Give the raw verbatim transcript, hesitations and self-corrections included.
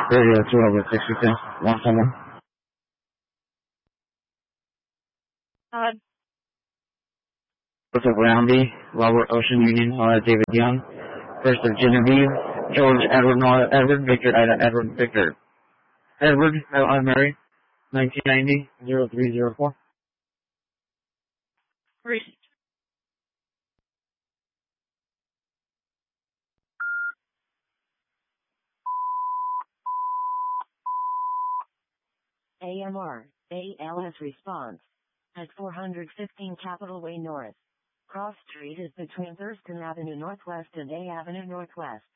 Radio two over sixty-two. One someone. Uh, What's up, Roundy? Robert Ocean Union, uh, David Young. First of Genevieve. George Edward Noah Edward Victor Ida Edward Victor. Edward, uh, Mary. nineteen ninety, zero three zero four. Reese. A M R, A L S response. At four fifteen Capitol Way North. Cross Street is between Thurston Avenue Northwest and A Avenue Northwest.